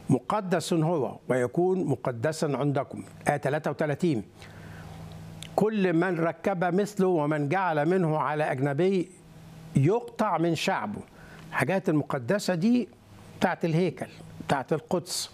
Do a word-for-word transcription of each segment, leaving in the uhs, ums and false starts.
مقدس هو ويكون مقدسا عندكم. آية ثلاثة وثلاثين كل من ركب مثله ومن جعل منه على أجنبي يقطع من شعبه. الحاجات المقدسة دي بتاعت الهيكل بتاعت القدس،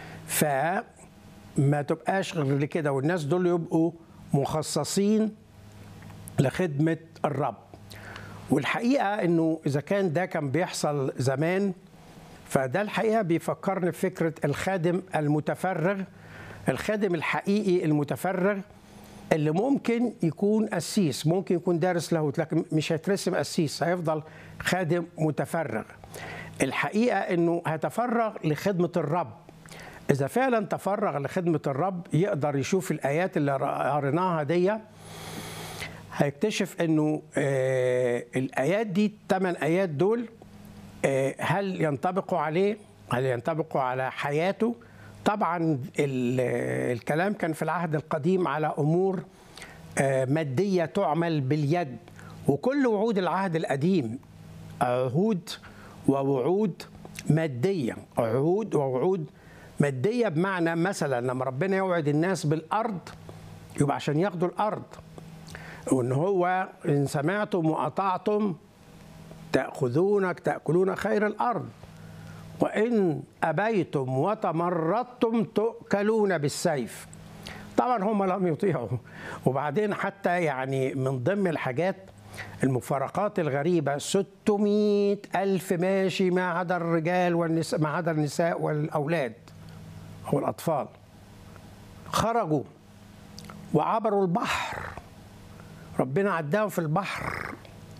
فما تبقاش غير لكده، والناس دول يبقوا مخصصين لخدمة الرب. والحقيقة أنه إذا كان ده كان بيحصل زمان، فده الحقيقة بيفكرني بفكرة الخادم المتفرغ، الخادم الحقيقي المتفرغ اللي ممكن يكون قسيس، ممكن يكون دارس لاهوت، لكن مش هيترسم قسيس، هيفضل خادم متفرغ. الحقيقة أنه هيتفرغ لخدمة الرب. إذا فعلا تفرغ لخدمة الرب يقدر يشوف الآيات اللي قريناها دي، هيكتشف أنه آه الآيات دي الثمان آيات دول آه هل ينطبقوا عليه؟ هل ينطبقوا على حياته؟ طبعا الكلام كان في العهد القديم على أمور آه مادية تعمل باليد، وكل وعود العهد القديم عهود ووعود مادية، عهود ووعود مادية، بمعنى مثلا لما ربنا يوعد الناس بالأرض يبقى عشان ياخدوا الأرض، وإن هو إن سمعتم وأطعتم تأخذونك تأكلون خير الأرض، وإن أبيتم وتمردتم تؤكلون بالسيف. طبعا هم لم يطيعوا. وبعدين حتى يعني من ضمن الحاجات المفارقات الغريبة ستمائة ألف ماشي ما عدا الرجال والنساء، ما عدا النساء والأولاد أو الأطفال، خرجوا وعبروا البحر، ربنا عداهم في البحر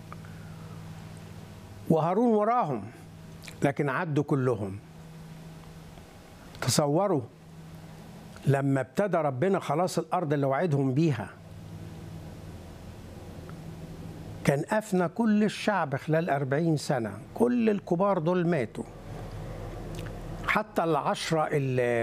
وهارون وراهم، لكن عدوا كلهم. تصوروا لما ابتدى ربنا خلاص الأرض اللي وعدهم بيها، كان أفنى كل الشعب خلال أربعين سنة، كل الكبار دول ماتوا، حتى العشرة ال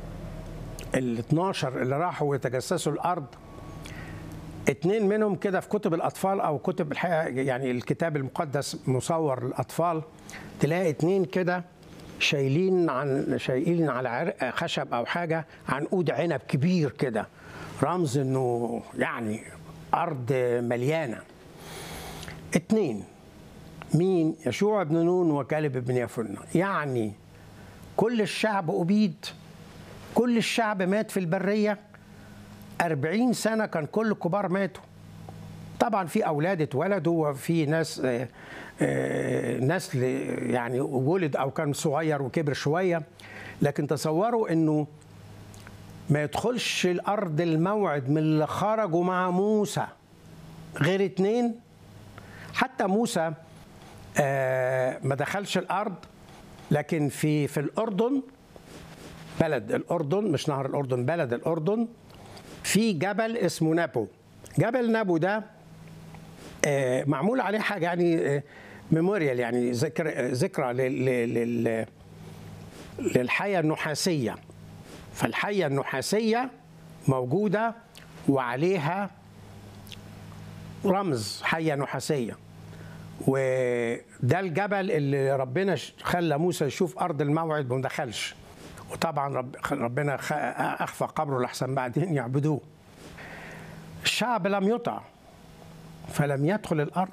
اثناشر اللي راحوا يتجسسوا الأرض، اتنين منهم كده في كتب الأطفال أو كتب الحقيقة يعني الكتاب المقدس مصور للأطفال، تلاقي اتنين كده شايلين عن شايلين على عرق خشب أو حاجة عنقود عنب كبير كده، رمز إنه يعني أرض مليانة. اتنين، مين؟ يشوع بن نون وكالب بن يفنة. يعني كل الشعب أبيد، كل الشعب مات في البرية، أربعين سنة كان كل الكبار ماتوا. طبعا في أولاد اتولدوا وفي ناس نسل يعني ولد أو كان صغير وكبر شوية، لكن تصوروا إنه ما يدخلش الأرض الموعد من اللي خرجوا مع موسى غير اتنين. حتى موسى ما دخلش الأرض، لكن في في الأردن، بلد الأردن مش نهر الأردن، بلد الأردن، في جبل اسمه نابو. جبل نابو ده معمول عليه حاجة يعني ميموريال، يعني ذكر ذكرى للحية النحاسية. فالحية النحاسية موجودة وعليها رمز حية نحاسية، وده الجبل اللي ربنا خلى موسى يشوف أرض الموعد وما دخلش، وطبعا رب ربنا أخفى قبره لحسن بعدين يعبدوه. الشعب لم يطع فلم يدخل الأرض.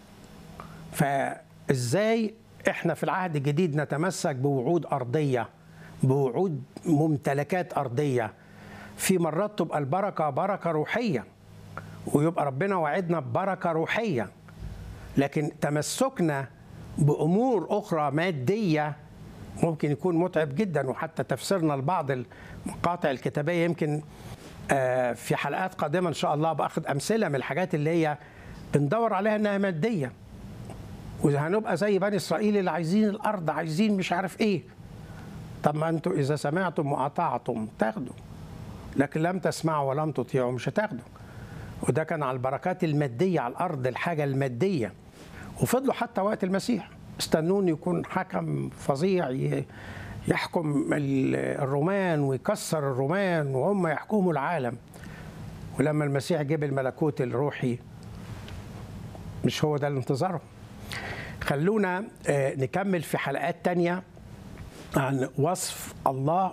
فإزاي إحنا في العهد الجديد نتمسك بوعود أرضية، بوعود ممتلكات أرضية؟ في مرات تبقى البركة بركة روحية، ويبقى ربنا وعدنا ببركة روحية، لكن تمسكنا بأمور أخرى مادية ممكن يكون متعب جدا. وحتى تفسيرنا لبعض المقاطع الكتابية يمكن في حلقات قادمة إن شاء الله بأخذ أمثلة من الحاجات اللي هي بندور عليها إنها مادية، وهنبقى زي بني إسرائيل اللي عايزين الأرض، عايزين مش عارف إيه. طب ما أنتوا إذا سمعتم وأطعتم تاخدوا، لكن لم تسمعوا ولم تطيعوا مش هتاخدوا. وده كان على البركات المادية على الأرض، الحاجة المادية. وفضلوا حتى وقت المسيح استنون يكون حكم فظيع يحكم الرومان ويكسر الرومان وهم يحكموا العالم. ولما المسيح جاب الملكوت الروحي مش هو ده الانتظار. خلونا نكمل في حلقات تانية عن وصف الله